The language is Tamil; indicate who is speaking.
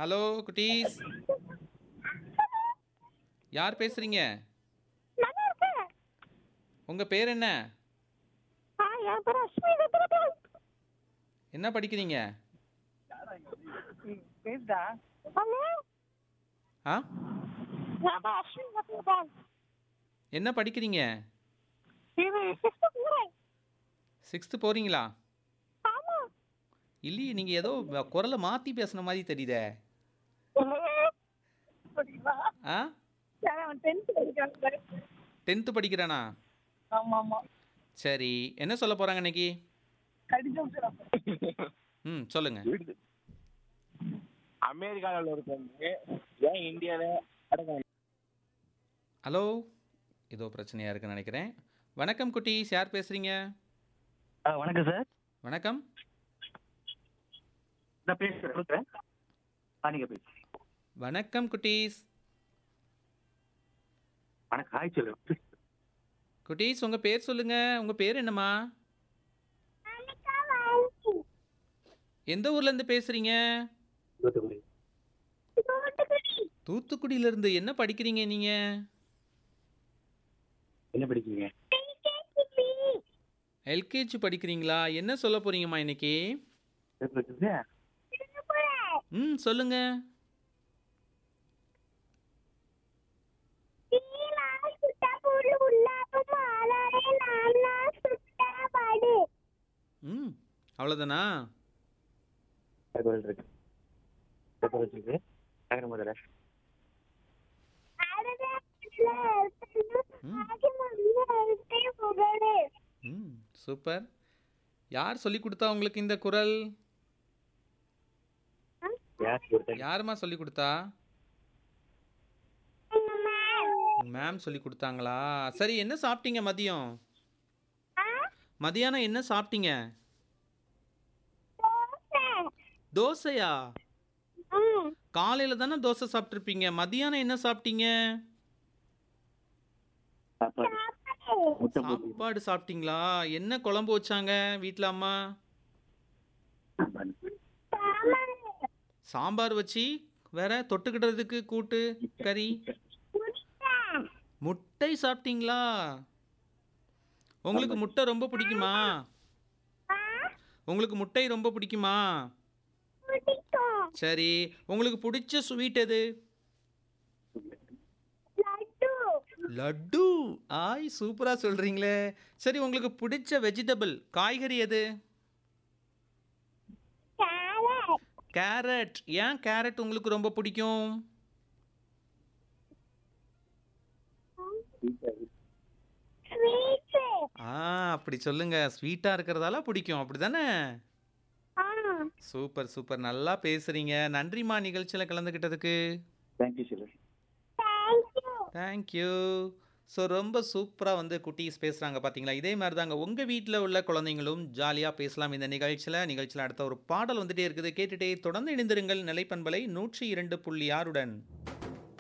Speaker 1: ஹலோ குட்டீஸ். யார் பேசுறீங்க?
Speaker 2: நல்லா இருக்கேன்.
Speaker 1: உங்க பேர் என்ன?
Speaker 2: என் பேர் அஸ்மி சத்ரபால்.
Speaker 1: என்ன படிக்கிறீங்க?
Speaker 3: பேசுடா.
Speaker 2: ஹலோ,
Speaker 1: ஆ
Speaker 2: என் பேர் அஸ்மி சத்ரபால்.
Speaker 1: என்ன படிக்கிறீங்க?
Speaker 2: இது சிஸ்ட் போறேன்.
Speaker 1: 6th போறீங்களா?
Speaker 2: ஆமா.
Speaker 1: இல்லையே, நீங்க ஏதோ குரலை மாத்தி பேசுன மாதிரி தெரியுதே.
Speaker 3: படிக்கிறா.
Speaker 1: ஆ
Speaker 3: சரி, அவன் 10th படிக்கிறான்.
Speaker 1: 10th படிக்கிறானா?
Speaker 3: ஆமா ஆமா.
Speaker 1: சரி, என்ன சொல்ல போறாங்க இன்னைக்கு?
Speaker 3: கடிதம்
Speaker 1: சொல்லுங்க.
Speaker 4: அமெரிக்காவில் ஒரு பொண்ணு ஏன் இந்தியாவில் அடக்கம்?
Speaker 1: ஹலோ, ஏதோ பிரச்சனையா இருக்குன்னு நினைக்கிறேன். வணக்கம் குட்டீஸ், யார் பேசுறீங்க?
Speaker 5: வணக்கம் சார்.
Speaker 1: வணக்கம்.
Speaker 5: நான் பேசுகிறேன். நீங்க பேசுங்க.
Speaker 1: வணக்கம் குட்டீஸ்.
Speaker 5: வணக்கம். ஹாய் சொல்லு.
Speaker 1: குட்டீஸ், உங்க பேர் சொல்லுங்க. உங்க பேர் என்னம்மா?
Speaker 2: அனிகா வால்சி.
Speaker 1: எந்த ஊர்ல இருந்து பேசுறீங்க?
Speaker 5: தூத்துக்குடி.
Speaker 2: தூத்துக்குடி.
Speaker 1: தூத்துக்குடியில இருந்து. என்ன படிக்கிறீங்க நீங்க?
Speaker 5: என்ன படிக்கிறீங்க?
Speaker 2: LKG.
Speaker 1: எல்கேஜி படிக்கிறீங்களா? என்ன சொல்ல போறீங்கம்மா இன்னைக்கு?
Speaker 2: திருப்பூர்.
Speaker 1: சொல்லுங்க.
Speaker 2: தீனால் சுட்டபுல் உள்ளாகும் ஆளாரே நானா சுட்டபடு.
Speaker 1: அவ்வளோதானா?
Speaker 5: தகவல் இருக்கு. தகவல் இருக்கு. நகரம் முதல்ல.
Speaker 2: அடடே ஆகி புகழே.
Speaker 1: சூப்பர். யார் சொல்லி கொடுத்தா உங்களுக்கு இந்த குரல்?
Speaker 5: யார் கொடுத்தா?
Speaker 1: யாருமா சொல்லி கொடுத்தா? மேம் சொல்லி கொடுத்தாங்களா? சரி, என்ன சாப்பிட்டீங்க மதியம்? மதியானம் என்ன சாப்பிட்டீங்க? தோசையா? காலையில தானே தோசை சாப்பிட்ருப்பீங்க. மதியானம் என்ன சாப்பிட்டீங்க?
Speaker 5: சாப்பாடு. முட்டை போட்டு.
Speaker 1: சாப்பாடு சாப்பிட்டீங்களா? என்ன குழம்பு வச்சாங்க வீட்டில் அம்மா? சாம்பார் வச்சு வேற தொட்டுக்கிட்டதுக்கு கூட்டு கறி. முட்டை சாப்பிட்டீங்களா? உங்களுக்கு முட்டை ரொம்ப பிடிக்குமா? உங்களுக்கு முட்டை ரொம்ப பிடிக்குமா? சரி, உங்களுக்கு பிடிச்ச ஸ்வீட் எது? லட்டு. ஆய், சூப்பரா சொல்றீங்களே. சரி, உங்களுக்கு பிடிச்ச வெஜிடபிள் காய்கறி எது? கேரட். ஏன் கேரட் உங்களுக்கு ரொம்ப பிடிக்கும்? அப்படி சொல்லுங்க. ஸ்வீட்டா இருக்கிறதால பிடிக்கும், அப்படிதானே? சூப்பர் சூப்பர், நல்லா பேசுறீங்க. நன்றிம்மா நிகழ்ச்சியில் கலந்துக்கிட்டதுக்கு.
Speaker 5: Thank you sir.
Speaker 1: தேங்க்யூ. ஸோ ரொம்ப சூப்பராக குட்டீஸ் பேசுகிறாங்க பார்த்தீங்களா? இதே மாதிரி தாங்க உங்கள் வீட்டில் உள்ள குழந்தைங்களும் ஜாலியாக பேசலாம் இந்த நிகழ்ச்சியில். அடுத்த ஒரு பாடல் வந்துட்டே இருக்குது. கேட்டுட்டே தொடர்ந்து இணைந்திருங்கள். நிலைப்பண்பலை 102.6 உடன்.